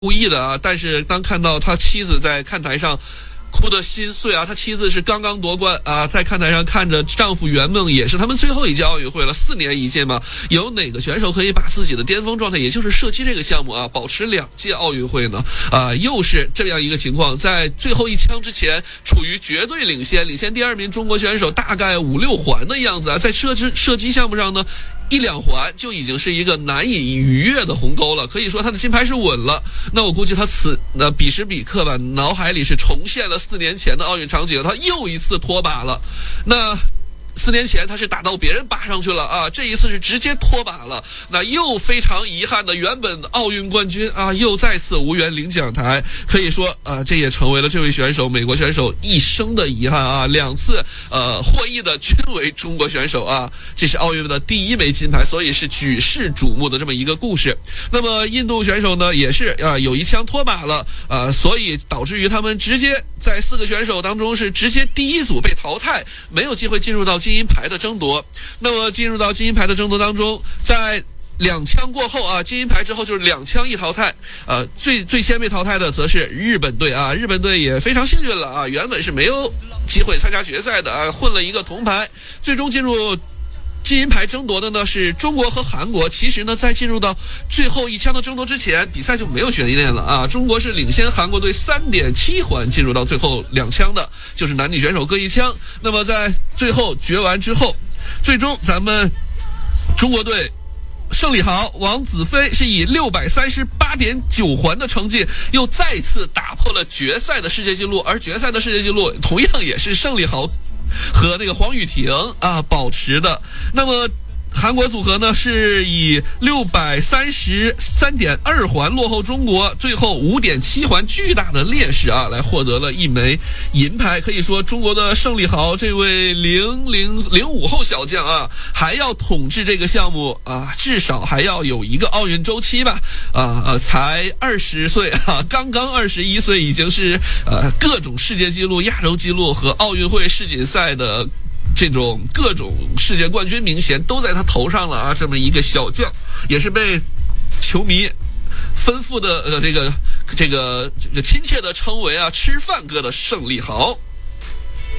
故意的啊，但是当看到他妻子在看台上哭得心碎啊，他妻子是刚刚夺冠啊，在看台上看着丈夫圆梦，也是他们最后一届奥运会了，4年一届嘛，有哪个选手可以把自己的巅峰状态，也就是射击这个项目啊，保持2届奥运会呢？又是这样一个情况，在最后一枪之前处于绝对领先第2名中国选手大概5、6环的样子啊，在射击项目上呢，1、2环就已经是一个难以逾越的鸿沟了，可以说他的金牌是稳了。那我估计他彼时彼刻吧，脑海里是重现了4年前的奥运场景，他又一次脱靶了。那4年前他是打到别人靶上去了啊，这一次是直接脱靶了。那又非常遗憾的，原本奥运冠军啊，又再次无缘领奖台。可以说这也成为了这位选手，美国选手一生的遗憾啊。2次获益的均为中国选手啊，这是奥运的第1枚金牌，所以是举世瞩目的这么一个故事。那么印度选手呢，也是有一枪脱靶了所以导致于他们直接在4个选手当中是直接第1组被淘汰，没有机会进入到金银牌的争夺。那么进入到金银牌的争夺当中，在2枪过后啊，金银牌之后就是2枪一淘汰。最先被淘汰的则是日本队啊，日本队也非常幸运了啊，原本是没有机会参加决赛的啊，混了一个铜牌，最终进入金银牌争夺的呢是中国和韩国。其实呢，在进入到最后一枪的争夺之前，比赛就没有悬念了啊。中国是领先韩国队3.7环进入到最后2枪的，就是男女选手各1枪。那么在最后决完之后，最终咱们中国队盛礼豪、王子飞是以638.9环的成绩又再次打破了决赛的世界纪录，而决赛的世界纪录同样也是盛礼豪和那个黄雨婷保持的。那么韩国组合呢是以633.2环落后中国，最后5.7环巨大的劣势啊，来获得了1枚银牌。可以说中国的盛礼豪这位05后小将啊，还要统治这个项目啊，至少还要有一个奥运周期吧才20岁啊，刚刚21岁，已经是各种世界纪录、亚洲纪录和奥运会世锦赛的这种各种世界冠军名衔都在他头上了啊！这么一个小将，也是被球迷吩咐的这个亲切的称为吃饭哥的盛礼豪。